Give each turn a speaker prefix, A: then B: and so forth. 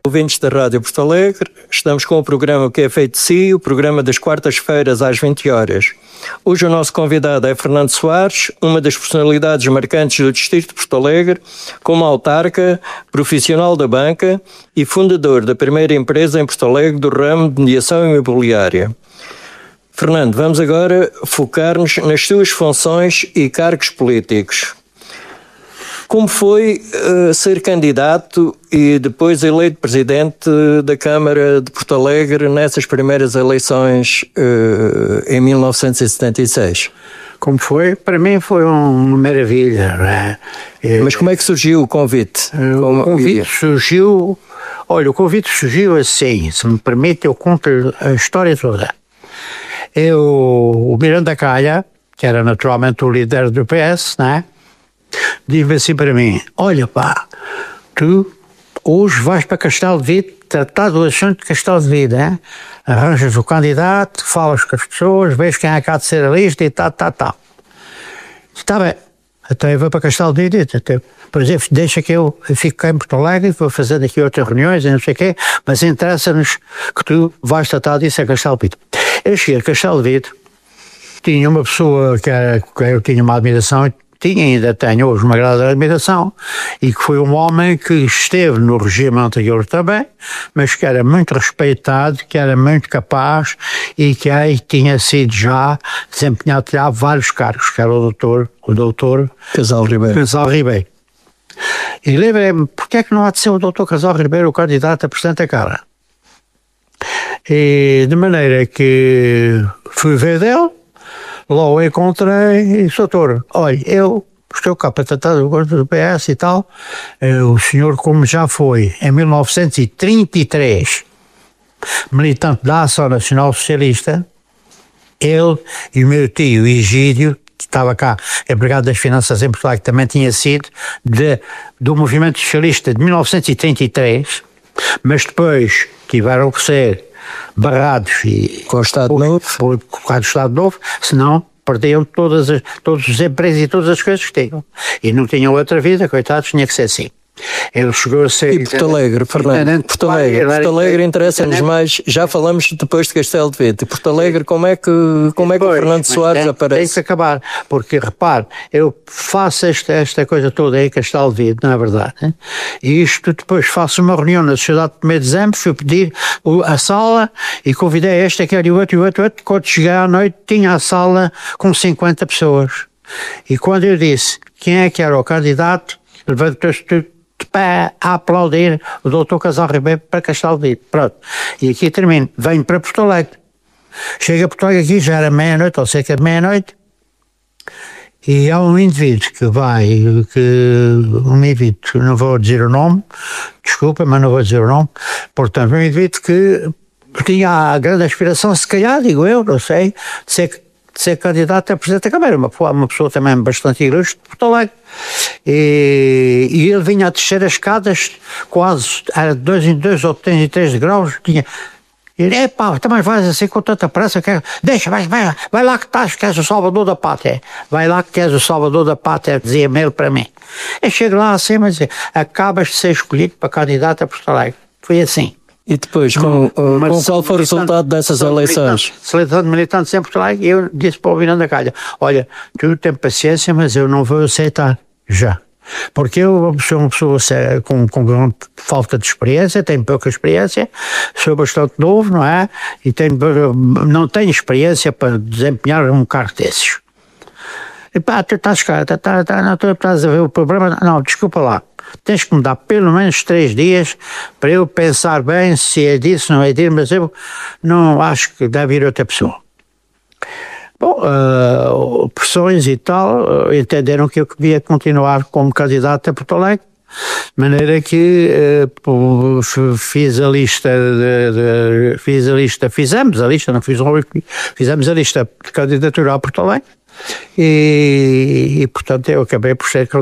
A: Ouvintes da Rádio Porto Alegre, estamos com o programa Que é Feito de Si, o programa das quartas-feiras às 20 horas. Hoje o nosso convidado é Fernando Soares, uma das personalidades marcantes do Distrito de Porto Alegre, como autarca, profissional da banca e fundador da primeira empresa em Porto Alegre do ramo de mediação imobiliária. Fernando, vamos agora focar-nos nas suas funções e cargos políticos. Como foi ser candidato e depois eleito presidente da Câmara de Porto Alegre nessas primeiras eleições em 1976?
B: Como foi? Para mim foi uma maravilha, não é?
A: Mas como é que surgiu o convite?
B: O convite surgiu assim, se me permite, eu conto a história toda. O Miranda Calha, que era naturalmente o líder do PS, não é? Diz-me assim para mim: olha pá, tu hoje vais para Castelo de Vide tratar do assunto de Castelo de Vide, hein? Arranjas o candidato, falas com as pessoas, vês quem é que há de ser a lista e tal. Está bem, então eu vou para Castelo de Vide, por exemplo, deixa que eu fico cá em Porto Alegre, vou fazendo aqui outras reuniões e não sei o quê, mas interessa-nos que tu vais tratar disso a Castelo de Vide. Eu cheguei a Castelo de Vide, tinha uma pessoa que eu tinha uma admiração, ainda tenho hoje uma grande admiração, e que foi um homem que esteve no regime anterior também, mas que era muito respeitado, que era muito capaz e que aí tinha sido já desempenhado já vários cargos, que era o doutor
A: Casal
B: Ribeiro. E lembrei-me, porque é que não há de ser o doutor Casal Ribeiro o candidato a presidente da Câmara? E de maneira que fui ver dele. Logo encontrei e disse: doutor, olha, eu estou cá para tratar do gosto do PS e tal. O senhor, como já foi em 1933 militante da Ação Nacional Socialista, ele e o meu tio Egídio, que estava cá, empregado das Finanças em Portugal, que também tinha sido do movimento socialista de 1933, mas depois tiveram que ser barrados
A: com o Estado Novo,
B: por causa do Estado Novo, senão perdiam todos os empregos e todas as coisas que tinham. E não tinham outra vida, coitados, tinha que ser assim. Ele chegou a ser...
A: E Porto Alegre, Fernando, Porto Alegre interessa-nos mais, já falamos depois de Castelo de Vide. Porto Alegre, como é que o Fernando Soares aparece?
B: Tem que acabar, porque repare, eu faço esta coisa toda aí em Castelo de Vide, não é verdade? Hein? E isto depois faço uma reunião na Sociedade de 1 de Dezembro, fui pedir a sala e convidei esta, aquele e o outro. Quando cheguei à noite tinha a sala com 50 pessoas. E quando eu disse quem é que era o candidato, levantou-se tudo a aplaudir o doutor Casal Ribeiro para Castelo de Vide. Pronto. E aqui termino. Venho para Porto Alegre. Chego a Porto Alegre, aqui já era meia-noite, ou cerca de meia-noite, e há um indivíduo não vou dizer o nome, desculpa, mas não vou dizer o nome, portanto, um indivíduo que tinha a grande aspiração, se calhar, digo eu, não sei, de ser candidato a presidente da Câmara, uma pessoa também bastante ilustre de Porto Alegre. E ele vinha a descer as escadas, quase, era de 2 em 2 ou 3 em 3 graus, tinha... E pá, também vais assim com tanta pressa, deixa, vai lá que estás, que és o salvador da pátria. Vai lá que és o salvador da pátria, dizia-me ele para mim. Eu chego lá assim, mas acabas de ser escolhido para candidato a Porto Alegre. Foi assim.
A: E depois, qual foi o resultado dessas eleições?
B: Seleção de militantes em Porto Alegre, eu disse para o Miranda Calha: olha, tu tens paciência, mas eu não vou aceitar já. Porque eu sou uma pessoa com falta de experiência, tenho pouca experiência, sou bastante novo, não é? E não tenho experiência para desempenhar um cargo desses. E pá, tu estás cá, não estás a ver o problema? Não, desculpa lá. Tens que me dar pelo menos 3 dias para eu pensar bem se é disso, não é disso, mas eu não acho que deve ir outra pessoa. Bom, pressões e tal, entenderam que eu queria continuar como candidato a Porto Alegre, de maneira que fizemos a lista de candidatura a Porto Alegre e portanto eu acabei por ser